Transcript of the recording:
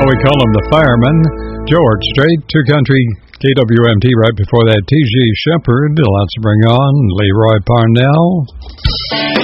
we call him the fireman. George Strait, 2 Country, KWMT. Right before that, T.G. Shepherd. Let's bring on Leroy Parnell.